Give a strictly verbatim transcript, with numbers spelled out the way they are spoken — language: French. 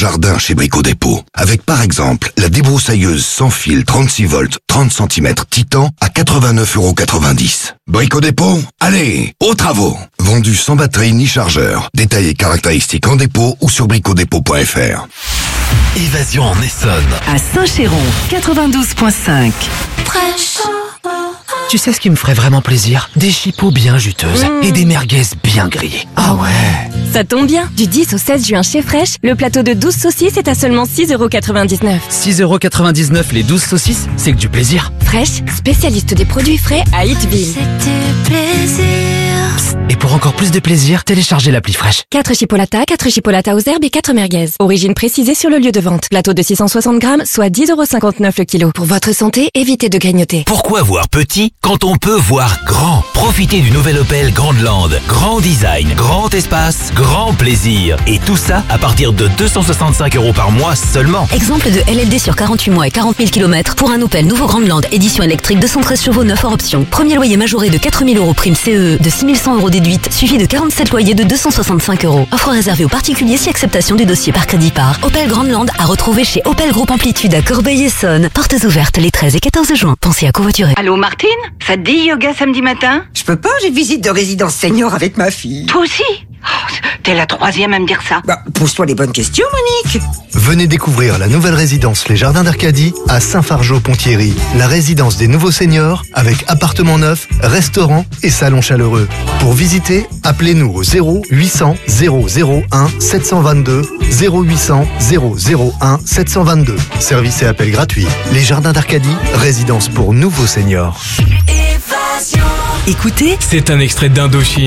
jardin chez Brico Dépôt. Avec par exemple la débroussailleuse sans fil trente-six volts, trente centimètres Titan à quatre-vingt-neuf euros quatre-vingt-dix. Brico Dépôt, allez, aux travaux. Vendu sans batterie ni chargeur. Détails et caractéristiques en dépôt ou sur brico dépôt point f r. Évasion en Essonne. À Saint-Chéron, quatre-vingt-douze virgule cinq. Fraîche. Tu sais ce qui me ferait vraiment plaisir? Des chipots bien juteuses mmh. et des merguez bien grillées. Ah ouais. Ça tombe bien. Du dix au seize juin chez Fresh, le plateau de douze saucisses est à seulement six euros quatre-vingt-dix-neuf. six euros quatre-vingt-dix-neuf les douze saucisses, c'est que du plaisir. Fresh, spécialiste des produits frais à Hitville. C'était plaisir. Psst, et pour encore plus de plaisir, téléchargez l'appli Fresh. quatre chipolatas, quatre chipolatas aux herbes et quatre merguez. Origine précisée sur le lieu de vente. Plateau de six cent soixante grammes, soit dix euros cinquante-neuf le kilo. Pour votre santé, évitez de grignoter. Pourquoi voir petit quand on peut voir grand? Profitez du nouvel Opel Grandland. Grand design, grand espace, grand plaisir. Et tout ça à partir de deux cent soixante-cinq euros par mois seulement. Exemple de L L D sur quarante-huit mois et quarante mille kilomètres pour un Opel nouveau Grandland édition électrique deux cent treize chevaux neuf hors option. Premier loyer majoré de quatre mille euros prime C E E de six mille cent euros déduite, suivi de quarante-sept loyers de deux cent soixante-cinq euros. Offre réservée aux particuliers si acceptation du dossier par crédit par. Opel Grandland à retrouver chez Opel Groupe Amplitude à Corbeil-Essonnes. Portes ouvertes les treize et quatorze juin. Pensez à covoiturer. Allô Martine? Ça te dit yoga samedi matin? Je peux pas, j'ai visite de résidence senior avec ma fille. Toi aussi? Oh, t'es la troisième à me dire ça. Bah, pose-toi les bonnes questions, Monique. Venez découvrir la nouvelle résidence Les Jardins d'Arcadie à Saint-Fargeau-Pontieri. La résidence des nouveaux seniors avec appartement neuf, restaurant et salon chaleureux. Pour visiter, appelez-nous au zéro huit cents zéro zéro un sept cent vingt-deux, zéro huit cents zéro zéro un sept cent vingt-deux. Service et appel gratuit. Les Jardins d'Arcadie, résidence pour nouveaux seniors. Évasion. Écoutez, c'est un extrait d'Indochine.